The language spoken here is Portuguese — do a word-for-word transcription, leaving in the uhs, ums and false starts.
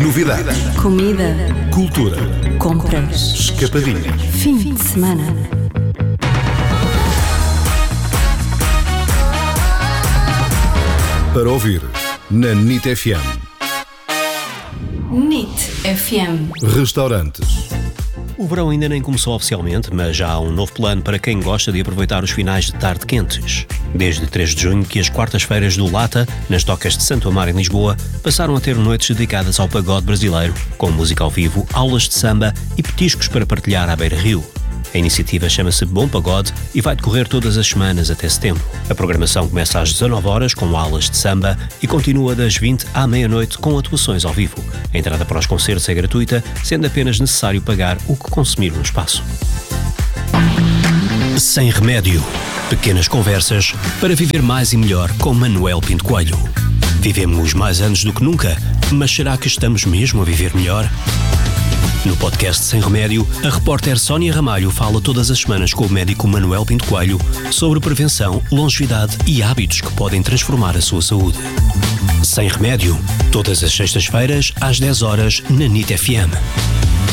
Novidades. Comida. Cultura. Compras. Escapadinhas. Fim de semana. Para ouvir na N I T F M. N I T F M. Restaurantes. O verão ainda nem começou oficialmente, mas já há um novo plano para quem gosta de aproveitar os finais de tarde quentes. Desde três de junho que as quartas-feiras do Lata, nas docas de Santo Amaro em Lisboa, passaram a ter noites dedicadas ao pagode brasileiro, com música ao vivo, aulas de samba e petiscos para partilhar à beira-rio. A iniciativa chama-se Bom Pagode e vai decorrer todas as semanas até setembro. A programação começa às dezanove horas com aulas de samba e continua das vinte à meia-noite com atuações ao vivo. A entrada para os concertos é gratuita, sendo apenas necessário pagar o que consumir no espaço. Sem remédio. Pequenas conversas para viver mais e melhor com Manuel Pinto Coelho. Vivemos mais anos do que nunca, mas será que estamos mesmo a viver melhor? No podcast Sem Remédio, a repórter Sónia Ramalho fala todas as semanas com o médico Manuel Pinto Coelho sobre prevenção, longevidade e hábitos que podem transformar a sua saúde. Sem Remédio, todas as sextas-feiras às dez horas na N I T F M.